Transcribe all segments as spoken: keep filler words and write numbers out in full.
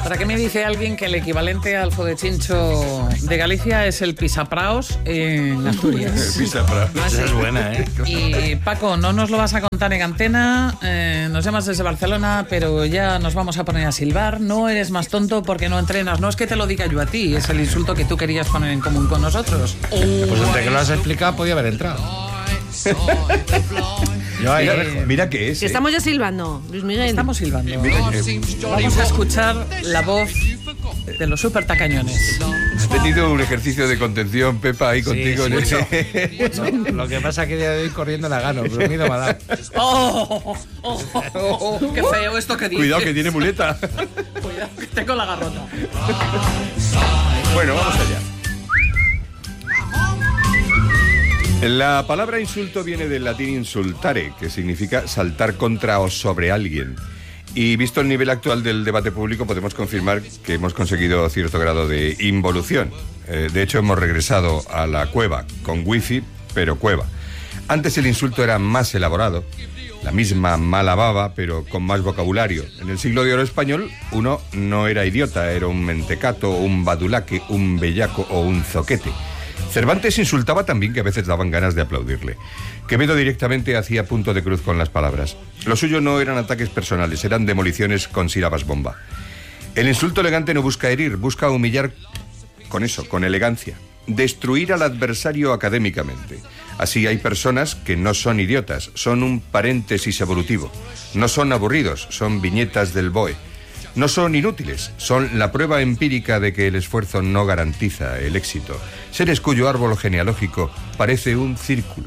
¿Para qué me dice alguien que el equivalente al fodechincho de Galicia es el pisapraos en Asturias? El pisapraos. Esa es buena, ¿eh? Y Paco, no nos lo vas a contar en antena, eh, nos llamas desde Barcelona, pero ya nos vamos a poner a silbar. No eres más tonto porque no entrenas. No es que te lo diga yo a ti, es el insulto que tú querías poner en común con nosotros. Pues entre que lo has explicado podía haber entrado. Yo ahí Mira, lo dejo. mira qué es. Que eh. estamos ya silbando, Luis Miguel. Estamos silbando. Mira que- Vamos a escuchar la voz de los super tacañones. Has tenido un ejercicio de contención, Pepa, ahí contigo. sí, en mucho. ese- No, lo que pasa es que día de hoy corriendo la gano, pero miedo me ha dado. ¡Oh! oh, oh, oh, ¡Qué feo esto que dices! Cuidado que tiene muleta. Cuidado que tengo la garrota. Bueno, vamos allá. La palabra insulto viene del latín insultare, que significa saltar contra o sobre alguien. Y visto el nivel actual del debate público, podemos confirmar que hemos conseguido cierto grado de involución. Eh, de hecho, hemos regresado a la cueva, con wifi, pero cueva. Antes el insulto era más elaborado, la misma mala baba, pero con más vocabulario. En el siglo de oro español, uno no era idiota, era un mentecato, un badulaque, un bellaco o un zoquete. Cervantes insultaba también, que a veces daban ganas de aplaudirle. Quevedo directamente hacía punto de cruz con las palabras. Lo suyo no eran ataques personales, eran demoliciones con sílabas bomba. El insulto elegante no busca herir, busca humillar con eso, con elegancia. Destruir al adversario académicamente. Así hay personas que no son idiotas, son un paréntesis evolutivo. No son aburridos, son viñetas del B O E. No son inútiles, son la prueba empírica de que el esfuerzo no garantiza el éxito. Seres cuyo árbol genealógico parece un círculo.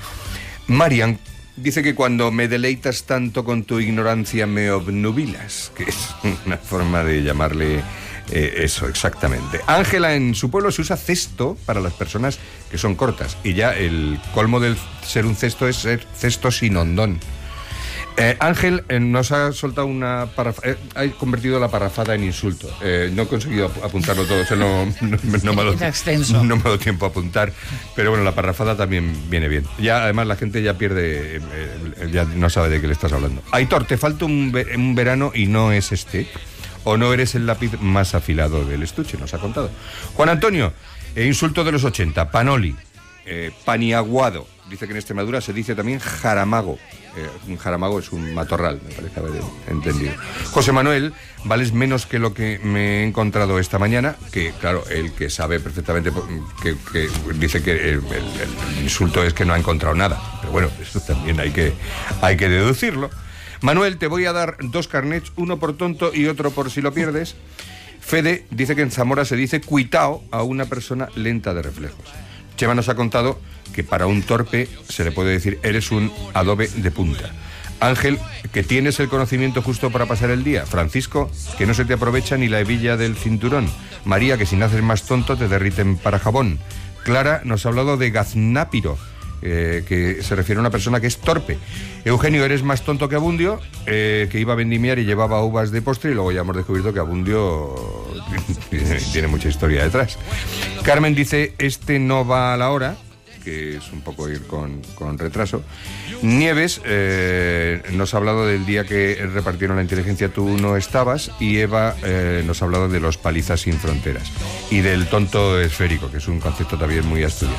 Marian dice que cuando me deleitas tanto con tu ignorancia me obnubilas, que es una forma de llamarle eh, eso exactamente. Ángela, en su pueblo se usa cesto para las personas que son cortas, y ya el colmo del ser un cesto es ser cesto sin hondón. Eh, Ángel eh, nos ha soltado una parrafada, eh, ha convertido la parrafada en insulto. Eh, no he conseguido ap- apuntarlo todo, o sea, no, no, no me ha dado, Era extenso. no me ha dado tiempo a apuntar, pero bueno, la parrafada también viene bien. Ya, además, la gente ya pierde, eh, eh, ya no sabe de qué le estás hablando. Aitor, te falta un, ve- un verano y no es este, o no eres el lápiz más afilado del estuche, nos ha contado. Juan Antonio, eh, insulto de los ochenta, panoli, eh, paniaguado. Dice que en Extremadura se dice también jaramago. Eh, un jaramago es un matorral, me parece haber entendido. José Manuel, vales menos que lo que me he encontrado esta mañana, que claro, el que sabe perfectamente, que, que dice que el, el, el insulto es que no ha encontrado nada. Pero bueno, eso también hay que, hay que deducirlo. Manuel, te voy a dar dos carnets, uno por tonto y otro por si lo pierdes. Fede dice que en Zamora se dice cuitao a una persona lenta de reflejos. Chema nos ha contado que para un torpe se le puede decir eres un adobe de punta. Ángel, que tienes el conocimiento justo para pasar el día. Francisco, que no se te aprovecha ni la hebilla del cinturón. María, que si naces más tonto te derriten para jabón. Clara nos ha hablado de gaznápiro, eh, que se refiere a una persona que es torpe. Eugenio, eres más tonto que Abundio, eh, que iba a vendimiar y llevaba uvas de postre, y luego ya hemos descubierto que Abundio tiene, tiene mucha historia detrás. Carmen dice, este no va a la hora, que es un poco ir con, con retraso. Nieves eh, nos ha hablado del día que repartieron la inteligencia, tú no estabas, y Eva eh, nos ha hablado de los palizas sin fronteras y del tonto esférico, que es un concepto también muy asturiano.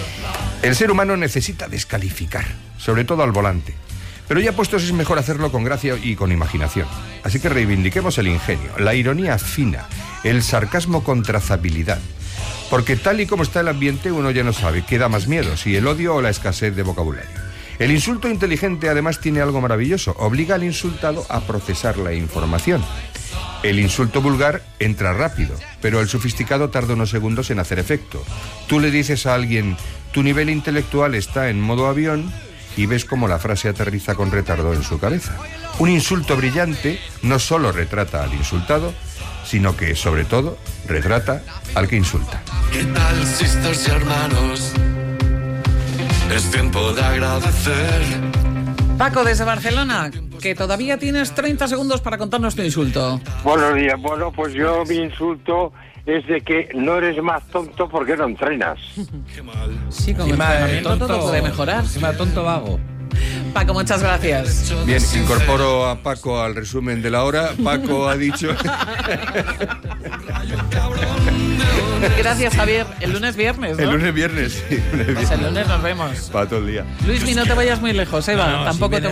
El ser humano necesita descalificar, sobre todo al volante, pero ya puestos es mejor hacerlo con gracia y con imaginación. Así que reivindiquemos el ingenio, la ironía fina, el sarcasmo con trazabilidad. Porque tal y como está el ambiente, uno ya no sabe qué da más miedo, si el odio o la escasez de vocabulario. El insulto inteligente además tiene algo maravilloso, obliga al insultado a procesar la información. El insulto vulgar entra rápido, pero el sofisticado tarda unos segundos en hacer efecto. Tú le dices a alguien, tu nivel intelectual está en modo avión, y ves cómo la frase aterriza con retardo en su cabeza. Un insulto brillante no solo retrata al insultado, sino que, sobre todo, retrata al que insulta. ¿Qué tal, sisters y hermanos? Es tiempo de agradecer. Paco, desde Barcelona, que todavía tienes treinta segundos para contarnos tu insulto. Buenos días. Bueno, pues yo mi insulto es de que no eres más tonto porque no entrenas. Sí, con el Encima, entrenamiento tonto, todo puede mejorar. Encima tonto vago. Paco, muchas gracias. Bien, incorporo a Paco al resumen de la hora. Paco ha dicho... Gracias, Javier. El lunes viernes, ¿no? El lunes viernes, sí. Pues el lunes nos vemos. Para todo el día. Luismi, no te vayas muy lejos, Eva. No, no, Tampoco si te